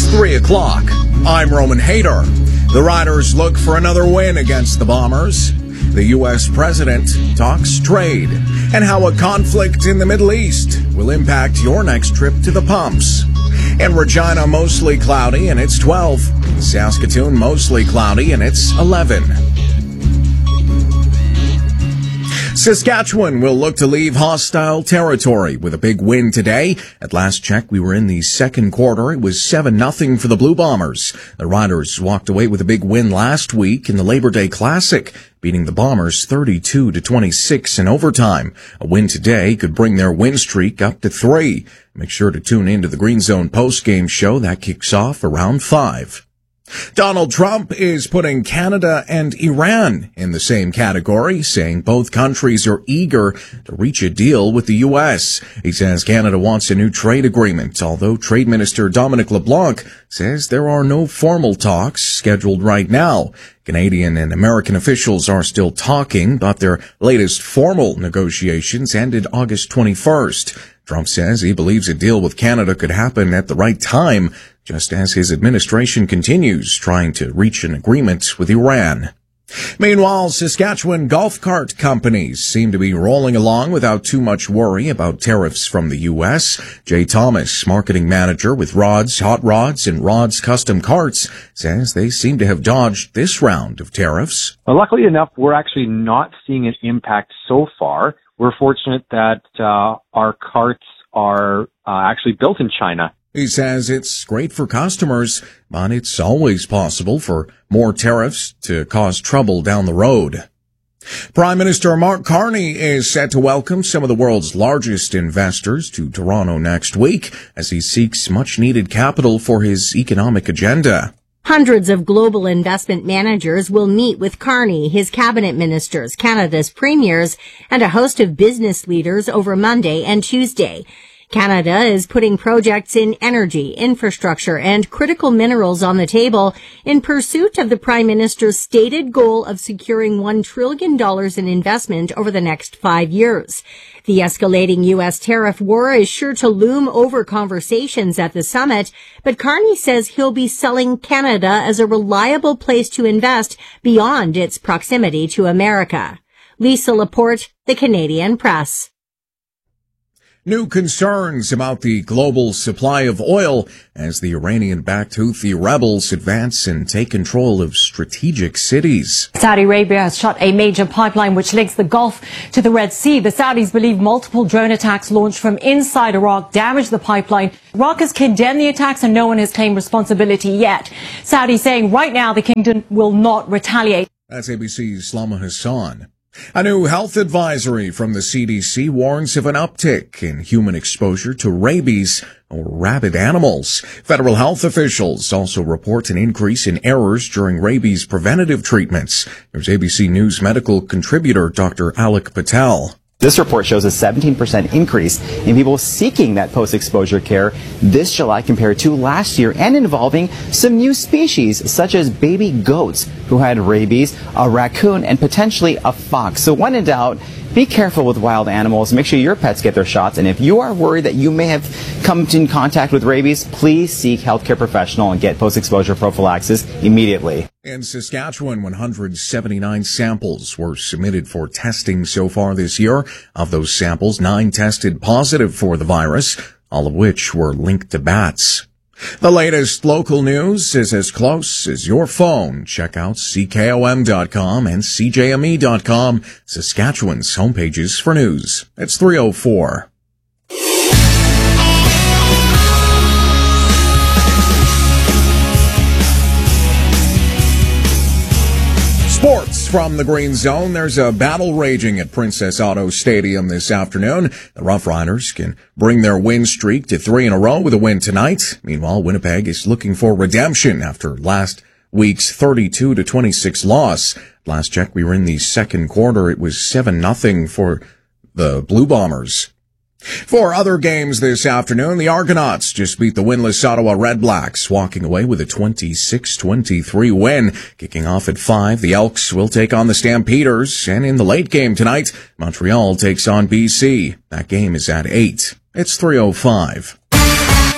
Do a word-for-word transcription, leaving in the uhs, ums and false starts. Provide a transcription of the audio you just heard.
three o'clock. I'm Roman Hayter. The Riders look for another win against the Bombers. The U S president talks trade and how a conflict in the Middle East will impact your next trip to the pumps. In Regina, mostly cloudy, and it's twelve. Saskatoon, mostly cloudy, and it's eleven. Saskatchewan will look to leave hostile territory with a big win today. At last check, we were in the second quarter. It was seven nothing for the Blue Bombers. The Riders walked away with a big win last week in the Labor Day Classic, beating the Bombers thirty-two to twenty-six in overtime. A win today could bring their win streak up to three. Make sure to tune in to the Green Zone post-game show. That kicks off around five. Donald Trump is putting Canada and Iran in the same category, saying both countries are eager to reach a deal with the U S. He says Canada wants a new trade agreement, although Trade Minister Dominic LeBlanc says there are no formal talks scheduled right now. Canadian and American officials are still talking, but their latest formal negotiations ended August twenty-first. Trump says he believes a deal with Canada could happen at the right time, just as his administration continues trying to reach an agreement with Iran. Meanwhile, Saskatchewan golf cart companies seem to be rolling along without too much worry about tariffs from the U S. Jay Thomas, marketing manager with Rods, Hot Rods, and Rods Custom Carts, says they seem to have dodged this round of tariffs. Well, luckily enough, we're actually not seeing an impact so far. We're fortunate that uh, our carts are uh, actually built in China. He says it's great for customers, but it's always possible for more tariffs to cause trouble down the road. Prime Minister Mark Carney is set to welcome some of the world's largest investors to Toronto next week as he seeks much-needed capital for his economic agenda. Hundreds of global investment managers will meet with Carney, his cabinet ministers, Canada's premiers, and a host of business leaders over Monday and Tuesday. Canada is putting projects in energy, infrastructure, and critical minerals on the table in pursuit of the Prime Minister's stated goal of securing one trillion dollars in investment over the next five years. The escalating U S tariff war is sure to loom over conversations at the summit, but Carney says he'll be selling Canada as a reliable place to invest beyond its proximity to America. Lisa Laporte, The Canadian Press. New concerns about the global supply of oil as the Iranian-backed Houthi rebels advance and take control of strategic cities. Saudi Arabia has shut a major pipeline which links the Gulf to the Red Sea. The Saudis believe multiple drone attacks launched from inside Iraq damaged the pipeline. Iraq has condemned the attacks and no one has claimed responsibility yet. Saudi saying right now the kingdom will not retaliate. That's A B C's Slama Hassan. A new health advisory from the C D C warns of an uptick in human exposure to rabies or rabid animals. Federal health officials also report an increase in errors during rabies preventative treatments. Here's A B C News medical contributor Doctor Alec Patel. This report shows a seventeen percent increase in people seeking that post-exposure care this July compared to last year, and involving some new species such as baby goats who had rabies, a raccoon, and potentially a fox. So when in doubt, be careful with wild animals. Make sure your pets get their shots. And if you are worried that you may have come in contact with rabies, please seek healthcare professional and get post-exposure prophylaxis immediately. In Saskatchewan, one hundred seventy-nine samples were submitted for testing so far this year. Of those samples, nine tested positive for the virus, all of which were linked to bats. The latest local news is as close as your phone. Check out C K O M dot com and C J M E dot com, Saskatchewan's homepages for news. It's three oh four. Sports from the Green Zone. There's a battle raging at Princess Auto Stadium this afternoon. The Rough Riders can bring their win streak to three in a row with a win tonight. Meanwhile, Winnipeg is looking for redemption after last week's thirty-two to twenty-six loss. Last check, we were in the second quarter. It was seven nothing for the Blue Bombers. For other games this afternoon, the Argonauts just beat the winless Ottawa Redblacks, walking away with a twenty-six twenty-three win. Kicking off at five, the Elks will take on the Stampeders, and in the late game tonight, Montreal takes on B C. That game is at eight. It's three oh five.